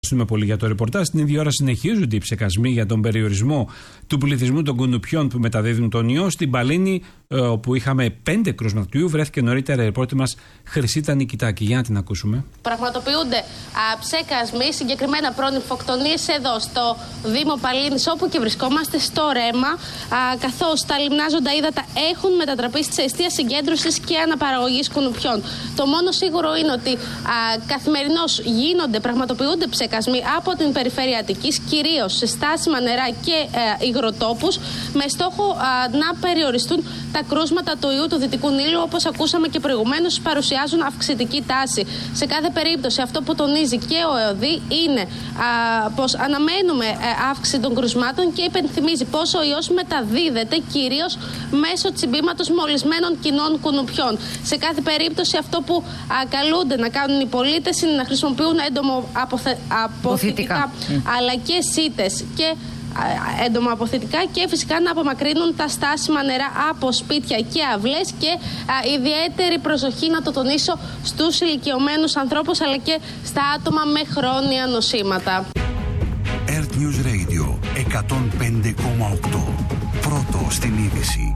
Ευχαριστούμε πολύ για το ρεπορτάζ. Στην ίδια ώρα συνεχίζονται οι ψεκασμοί για τον περιορισμό του πληθυσμού των κουνουπιών που μεταδίδουν τον ιό. Στην Παλίνη, όπου είχαμε 5 κρούσματα του ιού, βρέθηκε νωρίτερα η ρεπόρτερ μας Χρυσίτα Νικητάκη. Για να την ακούσουμε. Πραγματοποιούνται ψεκασμοί, συγκεκριμένα προνυμφοκτονίες εδώ στο Δήμο Παλίνης, όπου και βρισκόμαστε, στο Ρέμα, καθώς τα λιμνάζοντα ύδατα έχουν μετατραπεί σε αιστεία συγκέντρωσης και αναπαραγωγής κουνουπιών. Το μόνο σίγουρο είναι ότι καθημερινώς πραγματοποιούνται ψεκασμοί από την περιφέρεια Αττικής, κυρίως σε στάσιμα νερά και υγροτόπους, με στόχο να περιοριστούν τα κρούσματα του ιού του Δυτικού Νείλου, όπως ακούσαμε και προηγουμένως, παρουσιάζουν αυξητική τάση. Σε κάθε περίπτωση, αυτό που τονίζει και ο ΕΟΔΗ είναι πως αναμένουμε αύξηση των κρουσμάτων και υπενθυμίζει πως ο ιός μεταδίδεται κυρίως μέσω τσιμπήματος μολυσμένων κοινών κουνουπιών. Σε κάθε περίπτωση, αυτό που καλούνται να κάνουν οι πολίτες είναι να χρησιμοποιούν έντομο αποθητικά, αλλά και σίτες και έντομα αποθητικά, και φυσικά να απομακρύνουν τα στάσιμα νερά από σπίτια και αυλές, και ιδιαίτερη προσοχή, να το τονίσω, στους ηλικιωμένους ανθρώπους αλλά και στα άτομα με χρόνια νοσήματα. Earth News Radio 105,8. Πρώτο στην είδηση.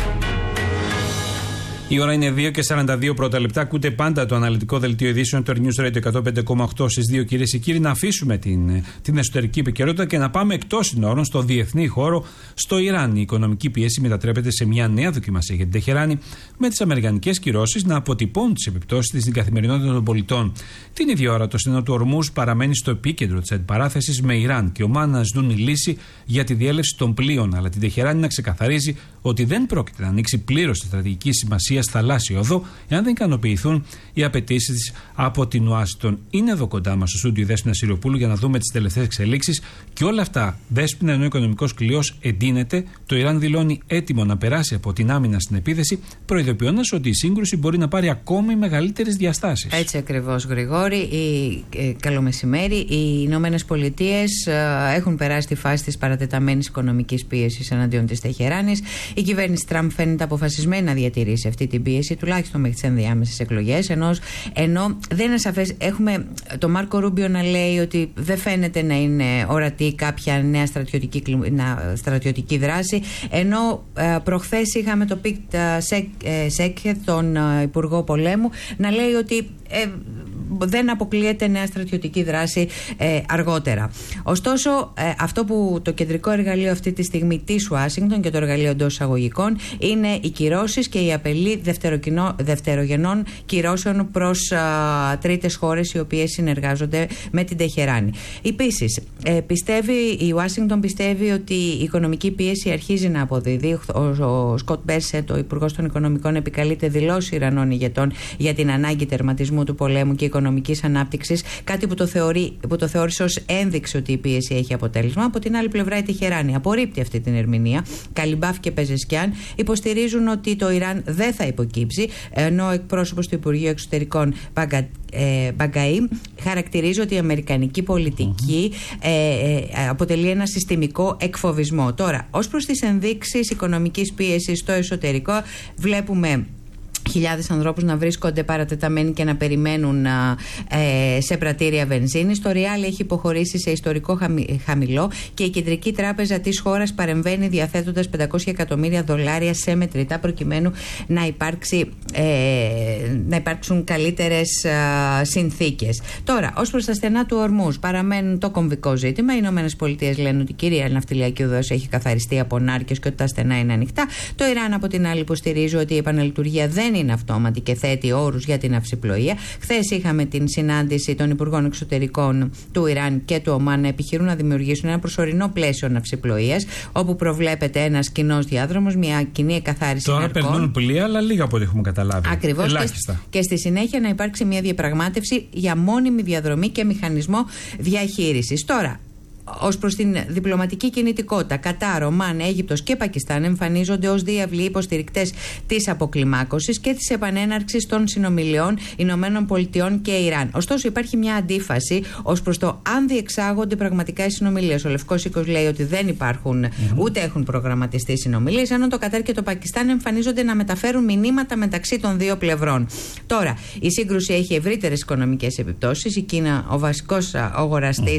Η ώρα είναι 2:42 πρώτα λεπτά. Ακούτε πάντα το αναλυτικό δελτίο ειδήσεων του News Radio 105,8 στις 2, κυρίες και κύριοι. Να αφήσουμε την εσωτερική επικαιρότητα και να πάμε εκτός συνόρων, στο διεθνή χώρο, στο Ιράν. Η οικονομική πίεση μετατρέπεται σε μια νέα δοκιμασία για την Τεχεράνη, με τις αμερικανικές κυρώσεις να αποτυπώνουν τις επιπτώσεις της στην καθημερινότητα των πολιτών. Την ίδια ώρα, το στενό του Ορμούζ παραμένει στο επίκεντρο της αντιπαράθεσης, με Ιράν και Ομάν να ζητούν λύση για τη διέλευση των πλοίων, αλλά την Τεχεράνη να ξεκαθαρίζει ότι δεν πρόκειται να ανοίξει πλήρως τη στρατηγική σημασία θαλάσσιο οδό, εάν δεν ικανοποιηθούν οι απαιτήσεις της από την Ουάσιγκτον. Είναι εδώ κοντά μας στο στούντιο η Δέσποινα Σιριοπούλου για να δούμε τις τελευταίες εξελίξεις και όλα αυτά. Δέσποινα, ενώ ο οικονομικός κλειός εντείνεται, το Ιράν δηλώνει έτοιμο να περάσει από την άμυνα στην επίθεση, προειδοποιώντας ότι η σύγκρουση μπορεί να πάρει ακόμη μεγαλύτερες διαστάσεις. Έτσι ακριβώς, Γρηγόρη. Καλό μεσημέρι. Οι Ηνωμένες Πολιτείες έχουν περάσει τη φάση της παρατεταμένης οικονομικής πίεσης εναντίον της Τεχεράνης. Η κυβέρνηση Τραμπ φαίνεται αποφασισμένη να διατηρήσει αυτή την πίεση, τουλάχιστον μέχρι τις ενδιάμεσες εκλογές. Ενώ δεν είναι σαφές, έχουμε τον Μάρκο Ρούμπιο να λέει ότι δεν φαίνεται να είναι ορατή κάποια νέα στρατιωτική δράση. Ενώ προχθές είχαμε τον Πιτ Σέκχετ, τον Υπουργό Πολέμου, να λέει ότι δεν αποκλείεται νέα στρατιωτική δράση αργότερα. Ωστόσο, αυτό που το κεντρικό εργαλείο αυτή τη στιγμή της Ουάσιγκτον και το εργαλείο εντός εισαγωγικών είναι οι κυρώσεις και η απειλή δευτερογενών κυρώσεων προς τρίτες χώρες οι οποίες συνεργάζονται με την Τεχεράνη. Επίσης, η Ουάσιγκτον πιστεύει ότι η οικονομική πίεση αρχίζει να αποδίδει. Ο Σκοτ Μπέσετ, ο Υπουργός των Οικονομικών, επικαλείται δηλώσεις Ιρανών ηγετών για την ανάγκη τερματισμού του πολέμου και οικονομικής ανάπτυξης, κάτι που το θεώρησε ως ένδειξη ότι η πίεση έχει αποτέλεσμα. Από την άλλη πλευρά, η Τεχεράνη απορρίπτει αυτή την ερμηνεία. Καλιμπάφ και Πεζεσκιάν υποστηρίζουν ότι το Ιράν δεν θα υποκύψει, ενώ ο εκπρόσωπος του Υπουργείου Εξωτερικών Μπαγκαή χαρακτηρίζει ότι η αμερικανική πολιτική αποτελεί ένα συστημικό εκφοβισμό. Τώρα, ως προς τις ενδείξεις οικονομικής πίεσης στο εσωτερικό, βλέπουμε χιλιάδες ανθρώπους να βρίσκονται παρατεταμένοι και να περιμένουν σε πρατήρια βενζίνης. Το ριάλ έχει υποχωρήσει σε ιστορικό χαμηλό και η Κεντρική Τράπεζα της χώρας παρεμβαίνει διαθέτοντας $500 εκατομμύρια σε μετρητά, προκειμένου να υπάρξουν καλύτερες συνθήκες. Τώρα, ως προς τα στενά του Ορμούζ, παραμένουν το κομβικό ζήτημα. Οι Ηνωμένες Πολιτείες λένε ότι η κυρία ναυτιλιακή οδός έχει καθαριστεί από νάρκες και ότι τα στενά είναι ανοιχτά. Το Ιράν, από την άλλη, υποστηρίζει ότι η επαναλειτουργία δεν είναι αυτόματη και θέτει όρους για την ναυσιπλοεία. Χθες είχαμε την συνάντηση των Υπουργών Εξωτερικών του Ιράν και του Ομάν να επιχειρούν να δημιουργήσουν ένα προσωρινό πλαίσιο ναυσιπλοείας, όπου προβλέπεται ένας κοινός διάδρομος, μια κοινή εκαθάριση νερκών. Τώρα περνούν πλοία, αλλά λίγα από ό,τι έχουμε καταλάβει. Ακριβώς. Και στη συνέχεια να υπάρξει μια διαπραγμάτευση για μόνιμη διαδρομή και μηχανισμό διαχείρισης. Τώρα, ως προς την διπλωματική κινητικότητα, Κατάρ, Ομάν, Αίγυπτος και Πακιστάν εμφανίζονται ως διάβλοι υποστηρικτές της αποκλιμάκωσης και της επανέναρξης των συνομιλιών Ηνωμένων Πολιτειών και Ιράν. Ωστόσο, υπάρχει μια αντίφαση ως προς το αν διεξάγονται πραγματικά οι συνομιλίες. Ο Λευκός Οίκος λέει ότι δεν υπάρχουν ούτε έχουν προγραμματιστεί συνομιλίες, ενώ το Κατάρ και το Πακιστάν εμφανίζονται να μεταφέρουν μηνύματα μεταξύ των δύο πλευρών. Τώρα, η σύγκρουση έχει ευρύτερες οικονομικές επιπτώσεις. Η Κίνα, ο βασικός αγοραστής